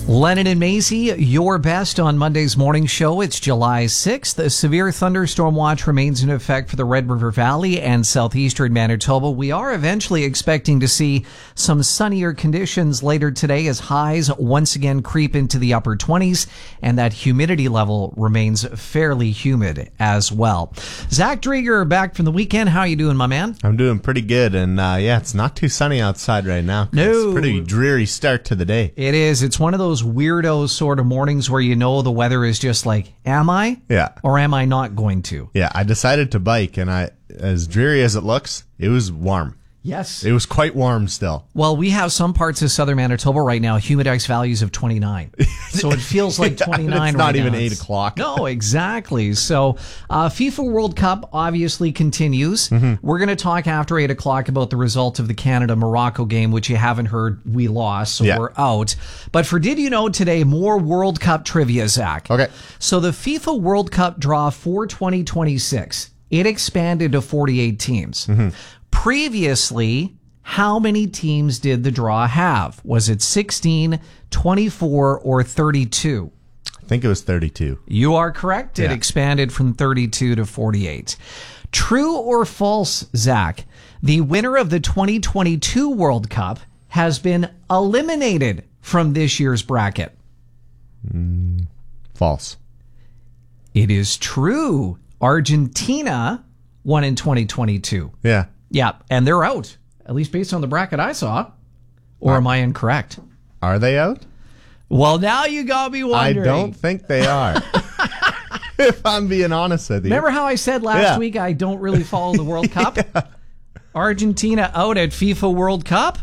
Lennon and Maisie, your best on Monday's morning show. It's July 6th. A severe thunderstorm watch remains in effect for the Red River Valley and southeastern Manitoba. We are eventually expecting to see some sunnier conditions later today as highs once again creep into the upper 20s, and that humidity level remains fairly humid as well. Zach Drieger back from the weekend. How are you doing, my man? I'm doing pretty good, and it's not too sunny outside right now. No. It's a pretty dreary start to the day. It is. It's one of those weirdo sort of mornings where you know the weather is just like, am I? Yeah. Or am I not going to? Yeah, I decided to bike, and as dreary as it looks, it was warm. Yes. It was quite warm still. Well, we have some parts of southern Manitoba right now, humidex values of 29. So it feels like 29 It's right not now. even 8 o'clock. No, exactly. So FIFA World Cup obviously continues. We're going to talk after 8 o'clock about the result of the Canada-Morocco game, which you haven't heard. We lost, so we're out. But for Did You Know today, more World Cup trivia, Zach. Okay. So the FIFA World Cup draw for 2026, it expanded to 48 teams. Previously, how many teams did the draw have? Was it 16, 24, or 32? I think it was 32. You are correct. It Yeah. expanded from 32 to 48. True or false, Zach? The winner of the 2022 World Cup has been eliminated from this year's bracket. False. It is true. Argentina won in 2022. Yeah. Yeah, and they're out, at least based on the bracket I saw. Or am I incorrect? Are they out? Well, now you got me wondering. I don't think they are. If I'm being honest with you. Remember how I said last week I don't really follow the World Cup? Argentina out at FIFA World Cup?